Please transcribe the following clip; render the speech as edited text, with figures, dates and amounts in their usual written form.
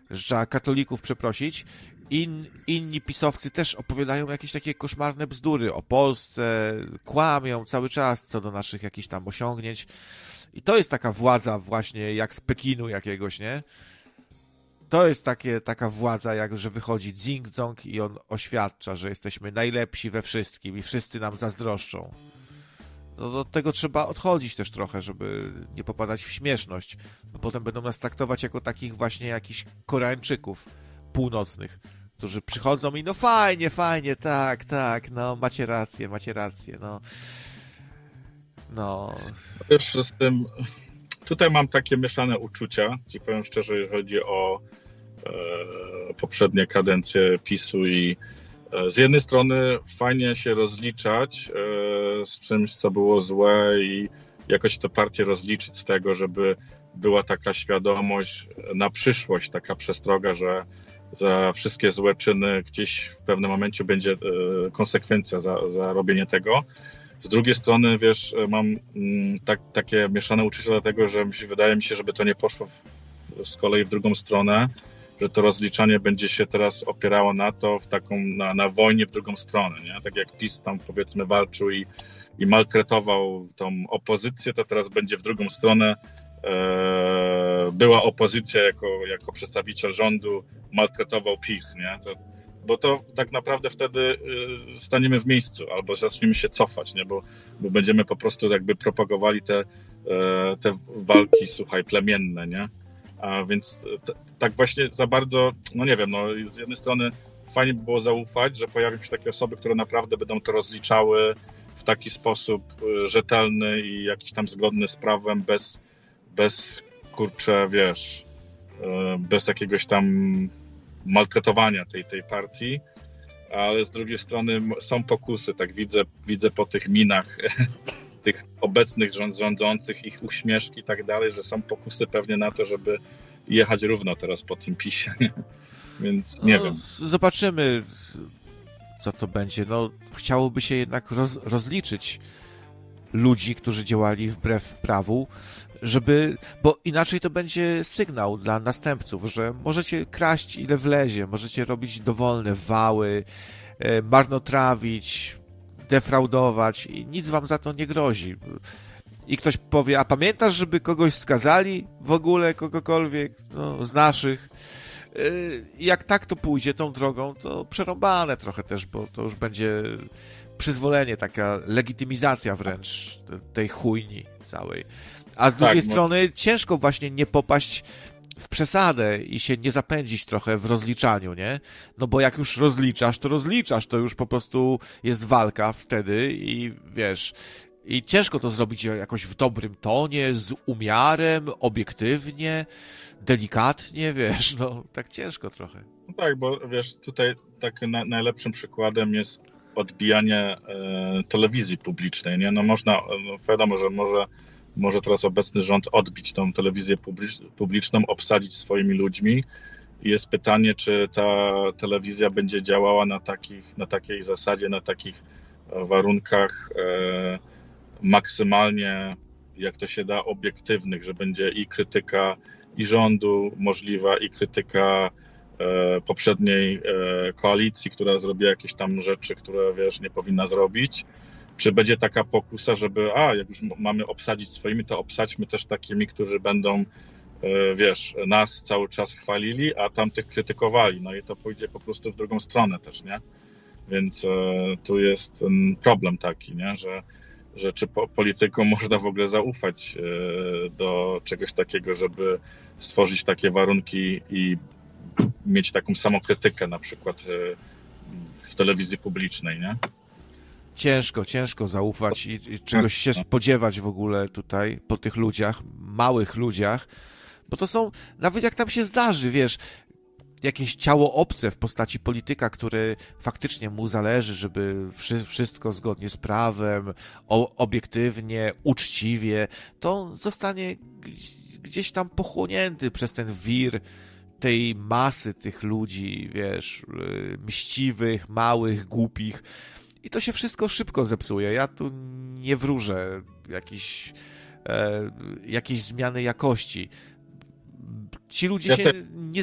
że trzeba katolików przeprosić. Inni pisowcy też opowiadają jakieś takie koszmarne bzdury o Polsce, kłamią cały czas co do naszych jakichś tam osiągnięć. I to jest taka władza właśnie jak z Pekinu jakiegoś, nie? To jest taka władza, jak że wychodzi Dzing-Dzong i on oświadcza, że jesteśmy najlepsi we wszystkim i wszyscy nam zazdroszczą. No, do tego trzeba odchodzić też trochę, żeby nie popadać w śmieszność, bo potem będą nas traktować jako takich właśnie jakichś Koreańczyków północnych, którzy przychodzą i no fajnie, tak, no macie rację, no. No. Wiesz, z tym, tutaj mam takie mieszane uczucia, ci powiem szczerze, jeżeli chodzi o poprzednie kadencje PiS-u i z jednej strony fajnie się rozliczać z czymś, co było złe i jakoś tę partię rozliczyć z tego, żeby była taka świadomość na przyszłość, taka przestroga, że za wszystkie złe czyny gdzieś w pewnym momencie będzie konsekwencja za robienie tego. Z drugiej strony, wiesz, mam takie mieszane uczucia dlatego, że wydaje mi się, żeby to nie poszło z kolei w drugą stronę, że to rozliczanie będzie się teraz opierało na to, na wojnie w drugą stronę, nie? Tak jak PiS tam powiedzmy walczył i maltretował tą opozycję, to teraz będzie w drugą stronę była opozycja jako przedstawiciel rządu, maltretował PiS, nie? Bo to tak naprawdę wtedy staniemy w miejscu albo zaczniemy się cofać, nie? Bo będziemy po prostu jakby propagowali te walki, słuchaj, plemienne, nie? A więc tak właśnie za bardzo, no nie wiem, no z jednej strony fajnie by było zaufać, że pojawią się takie osoby, które naprawdę będą to rozliczały w taki sposób rzetelny i jakiś tam zgodny z prawem, bez kurczę, wiesz, bez jakiegoś tam maltretowania tej partii, ale z drugiej strony są pokusy, tak widzę po tych minach tych obecnych rządzących, ich uśmieszki i tak dalej, że są pokusy pewnie na to, żeby jechać równo teraz po tym PiS-ie. Więc nie wiem. Zobaczymy, co to będzie. No, chciałoby się jednak rozliczyć ludzi, którzy działali wbrew prawu, bo inaczej to będzie sygnał dla następców, że możecie kraść ile wlezie, możecie robić dowolne wały, marnotrawić, defraudować i nic wam za to nie grozi. I ktoś powie, a pamiętasz, żeby kogoś skazali w ogóle, kogokolwiek, no, z naszych? Jak tak to pójdzie tą drogą, to przerąbane trochę też, bo to już będzie przyzwolenie, taka legitymizacja wręcz tej chujni całej. A z drugiej strony ciężko właśnie nie popaść w przesadę i się nie zapędzić trochę w rozliczaniu, nie? No bo jak już rozliczasz, to już po prostu jest walka wtedy i wiesz, i ciężko to zrobić jakoś w dobrym tonie, z umiarem, obiektywnie, delikatnie, wiesz, no tak ciężko trochę. No tak, bo wiesz, tutaj takim najlepszym przykładem jest odbijanie telewizji publicznej, nie? No można, wiadomo, że może teraz obecny rząd odbić tą telewizję publiczną, obsadzić swoimi ludźmi. I jest pytanie, czy ta telewizja będzie działała na takiej zasadzie, na takich warunkach maksymalnie, jak to się da, obiektywnych, że będzie i krytyka i rządu możliwa, i krytyka poprzedniej koalicji, która zrobiła jakieś tam rzeczy, które, wiesz, nie powinna zrobić. Czy będzie taka pokusa, żeby jak już mamy obsadzić swoimi, to obsadźmy też takimi, którzy będą, wiesz, nas cały czas chwalili, a tamtych krytykowali. No i to pójdzie po prostu w drugą stronę też, nie? Więc tu jest ten problem taki, nie? Że czy politykom można w ogóle zaufać do czegoś takiego, żeby stworzyć takie warunki i mieć taką samokrytykę na przykład w telewizji publicznej, nie? Ciężko zaufać i czegoś się spodziewać w ogóle tutaj po tych ludziach, małych ludziach, bo to są, nawet jak tam się zdarzy, wiesz, jakieś ciało obce w postaci polityka, który faktycznie mu zależy, żeby wszystko zgodnie z prawem, obiektywnie, uczciwie, to on zostanie gdzieś tam pochłonięty przez ten wir tej masy tych ludzi, wiesz, mściwych, małych, głupich. I to się wszystko szybko zepsuje. Ja tu nie wróżę jakiejś zmiany jakości. Ci ludzie się nie